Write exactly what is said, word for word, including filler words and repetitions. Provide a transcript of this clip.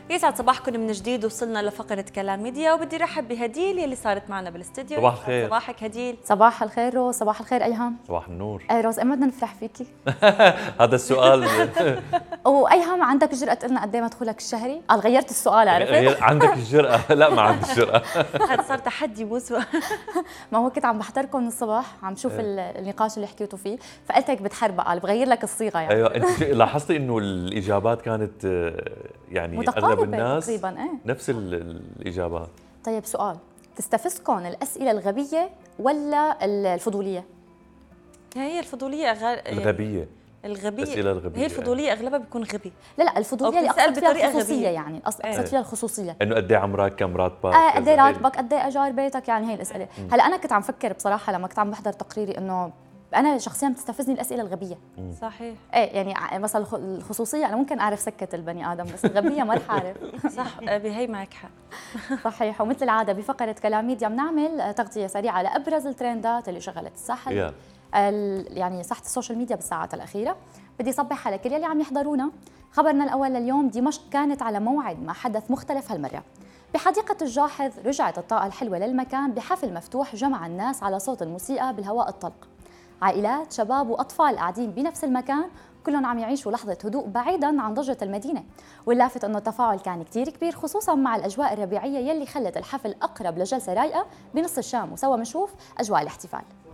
يسعد صباحكم من جديد. وصلنا لفقرة كلام ميديا، وبدي رحب بهديل يلي صارت معنا بالاستديو. صباح الخير. صباحك هديل. صباح الخير روز. صباح الخير ايهام. صباح النور. اي روز، امتى بدنا نفرح فيكي؟ هذا السؤال. وايهام، عندك الجرأة تقول لنا قد ايه مدخولك الشهري؟ قال غيرت السؤال، عرفت؟ غير عندك الجرأة؟ لا، ما عندي الجرأة. هذا صار تحدي مو سؤال. ما هو كنت عم بحضركم من الصبح، عم شوف النقاش اللي حكيتوا فيه، فقلت هيك بتحربق، قال بغير لك الصيغة يعني. ايوه، انت لاحظتي انه الاجابات كانت يعني اغلب الناس تقريبا ايه؟ نفس الاجابات. طيب سؤال، تستفزكم الاسئله الغبيه ولا الفضوليه؟ هي الفضوليه غير الغبيه. الغبيه الاسئله الغبيه. هي الفضوليه اغلبها بيكون غبي. لا لا، الفضوليه اللي اقصد فيها الخصوصيه، يعني اقصد ايه. فيها الخصوصيه، انه قد ايه عمرك، كم راتبك، آه قد ايه راتبك، قد ايه اجار بيتك، يعني هي الاسئله. مم. هلا انا كنت عم فكر بصراحه لما كنت عم بحضر تقريري انه انا شخصيا بتستفزني الاسئله الغبيه. مم. صحيح. ايه يعني مثلا الخصوصيه انا ممكن اعرف سكه البني ادم، بس الغبيه ما رح اعرف. صح، بهي معك حق. صحيح. ومثل العاده بفقره كلام ميديا بنعمل تغطيه سريعه لابرز الترندات اللي شغلت الساحه، يعني ساحه السوشيال ميديا بالساعات الاخيره. بدي صبح على كل يلي عم يحضرونا. خبرنا الاول لليوم، دمشق كانت على موعد مع حدث مختلف هالمره. بحديقة الجاحظ رجعت الطاقة الحلوة للمكان بحفل مفتوح جمع الناس على صوت الموسيقى بالهواء الطلق. عائلات، شباب وأطفال قاعدين بنفس المكان، كلهم عم يعيشوا لحظة هدوء بعيداً عن ضجة المدينة. واللافت أنه التفاعل كان كتير كبير، خصوصاً مع الأجواء الربيعية يلي خلت الحفل أقرب لجلسة رايقة بنص الشام، وسوا منشوف أجواء الاحتفال.